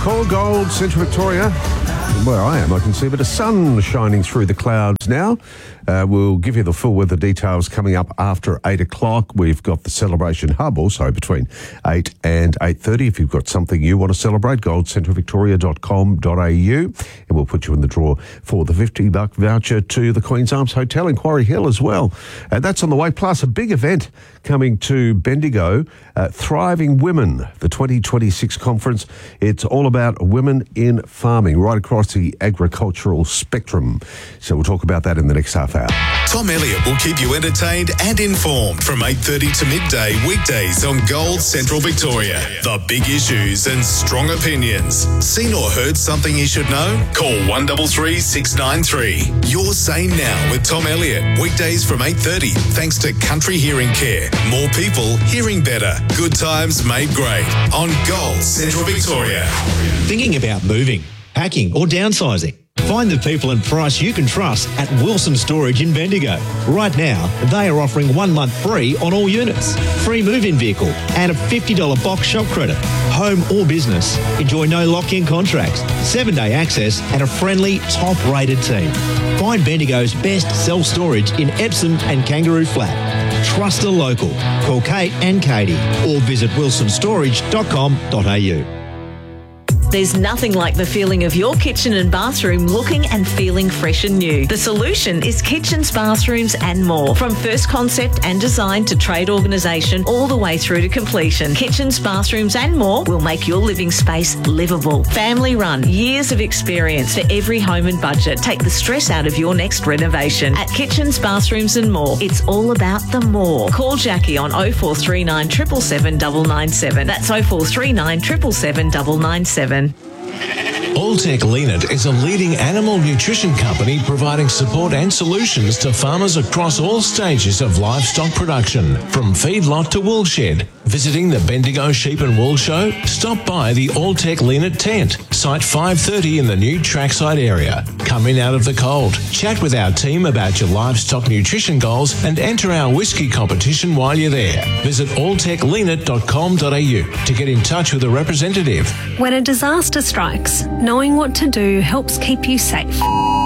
call, Gold, Central Victoria. Where I am, I can see a bit of sun shining through the clouds now. We'll give you the full weather details coming up after 8 o'clock. We've got the Celebration Hub also between 8 and 8:30. If you've got something you want to celebrate, goldcentralvictoria.com.au, and we'll put you in the draw for the $50 voucher to the Queen's Arms Hotel in Quarry Hill as well. And that's on the way. Plus a big event coming to Bendigo, Thriving Women, the 2026 conference. It's all about women in farming right across the agricultural spectrum. So we'll talk about that in the next half hour. Tom Elliott will keep you entertained and informed from 8:30 to midday weekdays on Gold Central Victoria. The big issues and strong opinions. Seen or heard something you should know? Call 133 693. Your Say Now with Tom Elliott. Weekdays from 8:30 thanks to Country Hearing Care. More people hearing better. Good times made great on Gold Central Victoria. Thinking about moving, packing or downsizing? Find the people and price you can trust at Wilson Storage in Bendigo. Right now, they are offering 1 month free on all units. Free move-in vehicle and a $50 box shop credit. Home or business, enjoy no lock-in contracts, 7-day access and a friendly, top-rated team. Find Bendigo's best self-storage in Epsom and Kangaroo Flat. Trust a local. Call Kate and Katie or visit wilsonstorage.com.au. There's nothing like the feeling of your kitchen and bathroom looking and feeling fresh and new. The solution is Kitchens, Bathrooms and More. From first concept and design to trade organisation all the way through to completion, Kitchens, Bathrooms and More will make your living space livable. Family run, years of experience for every home and budget. Take the stress out of your next renovation. At Kitchens, Bathrooms and More, it's all about the more. Call Jackie on 0439 777 997. That's 0439 777 997. Alltech Leanit is a leading animal nutrition company providing support and solutions to farmers across all stages of livestock production, from feedlot to woolshed. Visiting the Bendigo Sheep and Wool Show? Stop by the Alltech Leanit tent, site 530 in the new trackside area. Come in out of the cold, chat with our team about your livestock nutrition goals and enter our whiskey competition while you're there. Visit alltechleanit.com.au to get in touch with a representative. When a disaster strikes, knowing what to do helps keep you safe.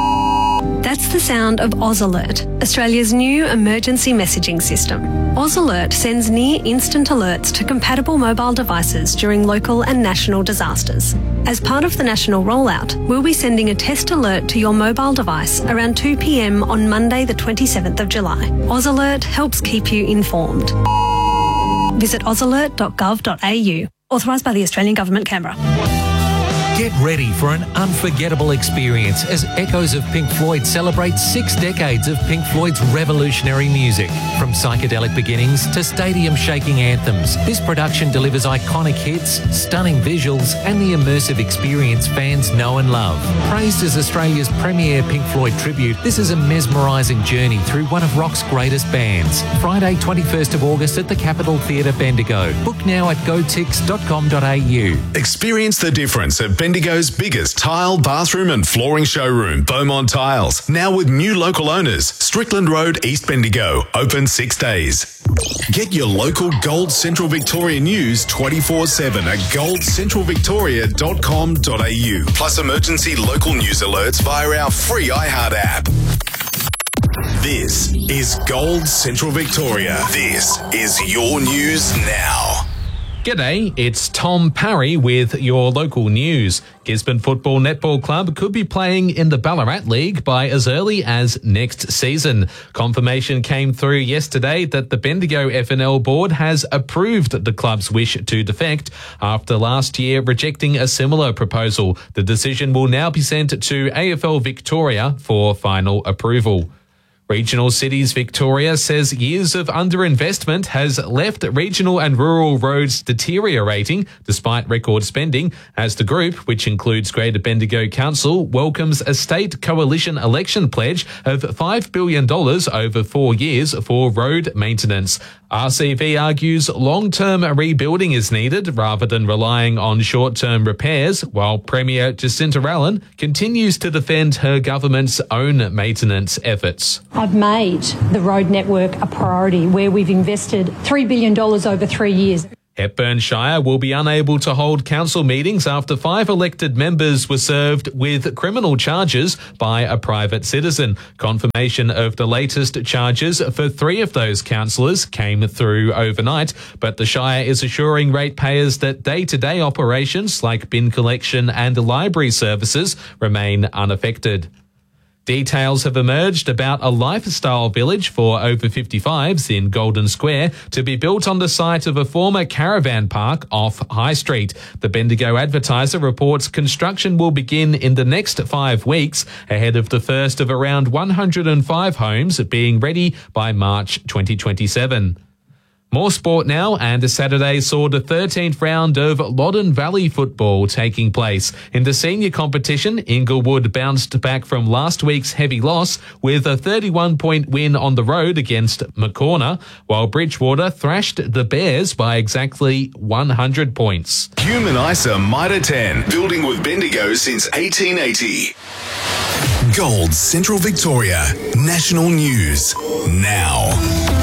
That's the sound of Oz Alert, Australia's new emergency messaging system. Oz Alert sends near-instant alerts to compatible mobile devices during local and national disasters. As part of the national rollout, we'll be sending a test alert to your mobile device around 2 p.m. on Monday the 27th of July. Oz Alert helps keep you informed. Visit ozalert.gov.au. Authorised by the Australian Government, Canberra. Get ready for an unforgettable experience as Echoes of Pink Floyd celebrates 6 decades of Pink Floyd's revolutionary music. From psychedelic beginnings to stadium-shaking anthems, this production delivers iconic hits, stunning visuals and the immersive experience fans know and love. Praised as Australia's premier Pink Floyd tribute, this is a mesmerising journey through one of rock's greatest bands. Friday, 21st of August at the Capitol Theatre, Bendigo. Book now at gotix.com.au. Experience the difference at Bendigo's biggest tile, bathroom and flooring showroom, Beaumont Tiles. Now with new local owners, Strickland Road, East Bendigo. Open 6 days. Get your local Gold Central Victoria news 24/7 at goldcentralvictoria.com.au. Plus emergency local news alerts via our free iHeart app. This is Gold Central Victoria. This is your news now. G'day, it's Tom Parry with your local news. Gisborne Football Netball Club could be playing in the Ballarat League by as early as next season. Confirmation came through yesterday that the Bendigo FNL board has approved the club's wish to defect after last year rejecting a similar proposal. The decision will now be sent to AFL Victoria for final approval. Regional Cities Victoria says years of underinvestment has left regional and rural roads deteriorating despite record spending, as the group, which includes Greater Bendigo Council, welcomes a state coalition election pledge of $5 billion over 4 years for road maintenance. RCV argues long-term rebuilding is needed rather than relying on short-term repairs, while Premier Jacinta Allen continues to defend her government's own maintenance efforts. I've made the road network a priority where we've invested $3 billion over 3 years. Hepburn Shire will be unable to hold council meetings after 5 elected members were served with criminal charges by a private citizen. Confirmation of the latest charges for 3 of those councillors came through overnight, but the Shire is assuring ratepayers that day-to-day operations like bin collection and library services remain unaffected. Details have emerged about a lifestyle village for over 55s in Golden Square to be built on the site of a former caravan park off High Street. The Bendigo Advertiser reports construction will begin in the next 5 weeks, ahead of the first of around 105 homes being ready by March 2027. More sport now, and Saturday saw the 13th round of Loddon Valley football taking place. In the senior competition, Inglewood bounced back from last week's heavy loss with a 31-point win on the road against Maccorner, while Bridgewater thrashed the Bears by exactly 100 points. Human ISA Mitre 10, building with Bendigo since 1880. Gold Central Victoria, national news now.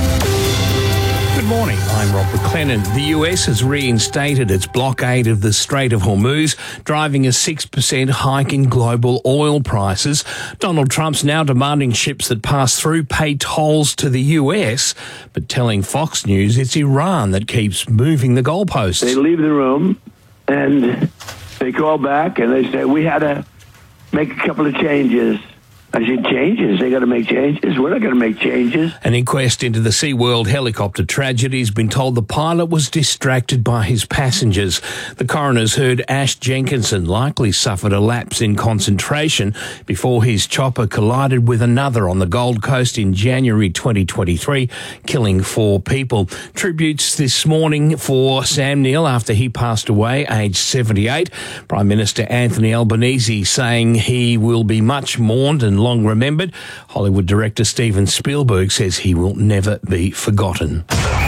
Good morning, I'm Rob McLennan. The US has reinstated its blockade of the Strait of Hormuz, driving a 6% hike in global oil prices. Donald Trump's now demanding ships that pass through pay tolls to the US, but telling Fox News it's Iran that keeps moving the goalposts. They leave the room and they call back and they say, we had to make a couple of changes. I said, changes? They got to make changes? We're not going to make changes. An inquest into the SeaWorld helicopter tragedy has been told the pilot was distracted by his passengers. The coroner's heard Ash Jenkinson likely suffered a lapse in concentration before his chopper collided with another on the Gold Coast in January 2023, killing 4 people. Tributes this morning for Sam Neill after he passed away, aged 78. Prime Minister Anthony Albanese saying he will be much mourned and long remembered. Hollywood director Steven Spielberg says he will never be forgotten.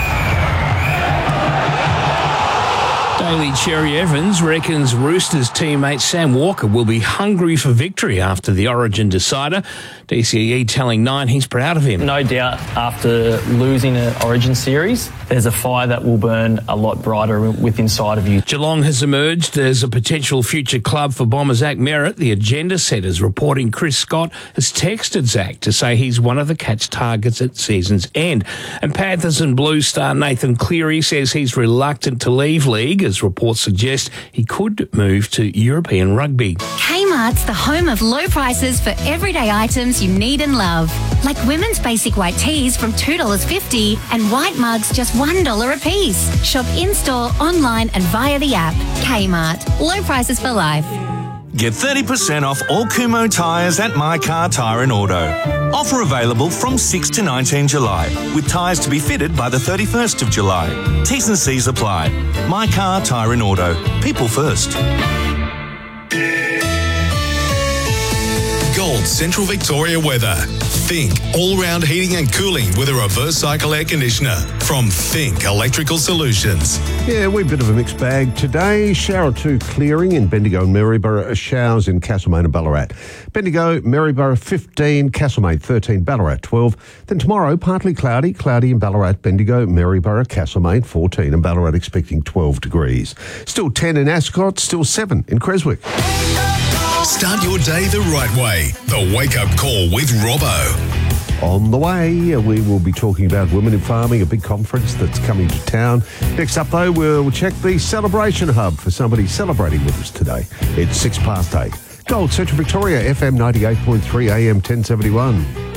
Daily Cherry Evans reckons Roosters teammate Sam Walker will be hungry for victory after the Origin decider. DCE telling Nine he's proud of him. No doubt after losing an Origin series, there's a fire that will burn a lot brighter within inside of you. Geelong has emerged as a potential future club for bomber Zach Merritt. The agenda setters reporting Chris Scott has texted Zach to say he's one of the Cats' targets at season's end. And Panthers and Blues star Nathan Cleary says he's reluctant to leave league, as reports suggest he could move to European rugby. Kmart's the home of low prices for everyday items you need and love. Like women's basic white tees from $2.50 and white mugs just $1 a piece. Shop in-store, online and via the app. Kmart. Low prices for life. Get 30% off all Kumho tyres at My Car Tyre and Auto. Offer available from 6 to 19 July, with tyres to be fitted by the 31st of July. T's and C's apply. My Car Tyre and Auto. People first. Gold Central Victoria weather. Think all-round heating and cooling with a reverse cycle air conditioner from Think Electrical Solutions. Yeah, we're a bit of a mixed bag today. Shower or 2 clearing in Bendigo and Maryborough. Showers in Castlemaine and Ballarat. Bendigo, Maryborough 15, Castlemaine 13, Ballarat 12. Then tomorrow, partly cloudy in Ballarat, Bendigo, Maryborough, Castlemaine 14 and Ballarat expecting 12 degrees. Still 10 in Ascot, still 7 in Creswick. Start your day the right way. The Wake Up Call with Robbo. On the way, we will be talking about Women in Farming, a big conference that's coming to town. Next up, though, we'll check the Celebration Hub for somebody celebrating with us today. It's 8:06. Gold Central Victoria, FM 98.3 AM 1071.